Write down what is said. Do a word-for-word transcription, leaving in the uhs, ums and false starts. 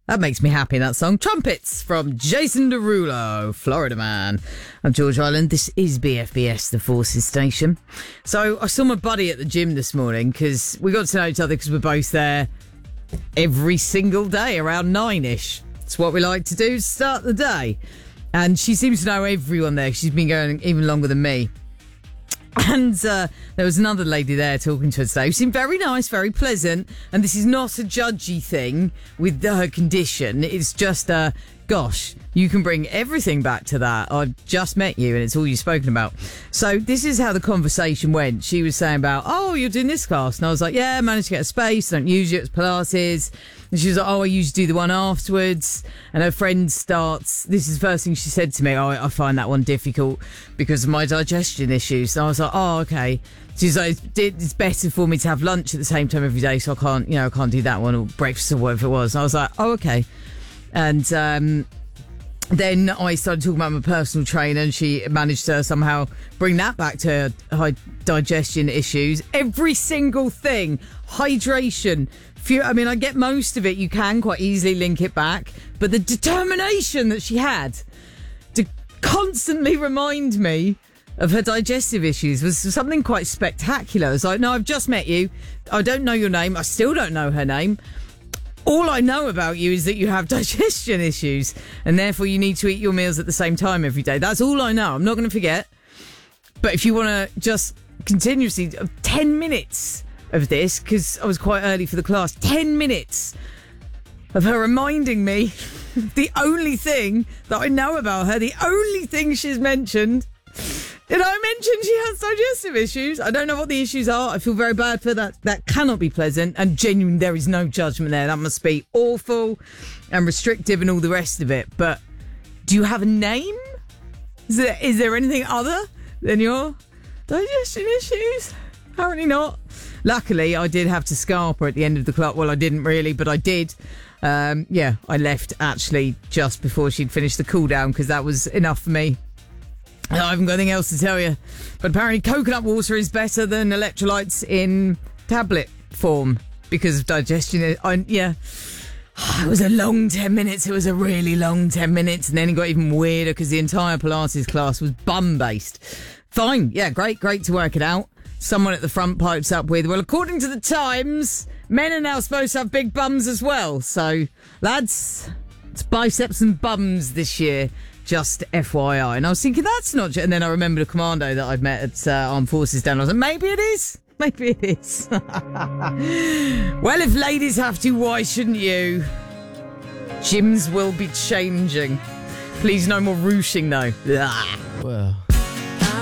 That makes me happy, that song. Trumpets from Jason Derulo, Florida Man. I'm George Island. This is B F B S, the Forces Station. So I saw my buddy at the gym this morning because we got to know each other because we're both there every single day around nine-ish. It's what we like to do to start the day. And she seems to know everyone there. She's been going even longer than me. And uh, there was another lady there talking to her today who seemed very nice, very pleasant. And this is not a judgy thing with her condition. It's just, uh, gosh, you can bring everything back to that. I've just met you and it's all you've spoken about. So this is how the conversation went. She was saying about, oh, you're doing this class. And I was like, yeah, I managed to get a space. Don't use it. It's Pilates. And she was like, oh, I usually do the one afterwards. And her friend starts, this is the first thing she said to me, oh, I find that one difficult because of my digestion issues. And I was like, oh, okay. She's like, it's better for me to have lunch at the same time every day, so I can't, you know, I can't do that one, or breakfast or whatever it was. And I was like, oh, okay. And um, then I started talking about my personal trainer, and she managed to somehow bring that back to her high digestion issues. Every single thing, hydration, few, I mean, I get most of it. You can quite easily link it back. But the determination that she had to constantly remind me of her digestive issues was something quite spectacular. I was like, no, I've just met you. I don't know your name. I still don't know her name. All I know about you is that you have digestion issues and therefore you need to eat your meals at the same time every day. That's all I know. I'm not going to forget. But if you want to just continuously, ten minutes of this, because I was quite early for the class, ten minutes of her reminding me the only thing that I know about her, the only thing she's mentioned. Did I mention she has digestive issues? I don't know what the issues are. I feel very bad for that. That cannot be pleasant. And genuinely, there is no judgment there. That must be awful and restrictive and all the rest of it. But do you have a name? Is there, is there anything other than your digestion issues? Apparently not. Luckily, I did have to scarp her at the end of the class. Well, I didn't really, but I did. Um, yeah, I left actually just before she'd finished the cool down because that was enough for me. I haven't got anything else to tell you. But apparently coconut water is better than electrolytes in tablet form because of digestion. I, yeah. It was a long ten minutes. It was a really long ten minutes. And then it got even weirder because the entire Pilates class was bum-based. Fine. Yeah, great. Great to work it out. Someone at the front pipes up with, well, according to the Times, men are now supposed to have big bums as well. So, lads, it's biceps and bums this year. Just F Y I. And I was thinking, that's not... And then I remembered a commando that I'd met at uh, Armed Forces down. I was like, maybe it is. Maybe it is. Well, if ladies have to, why shouldn't you? Gyms will be changing. Please, no more ruching, though. Ugh. Well...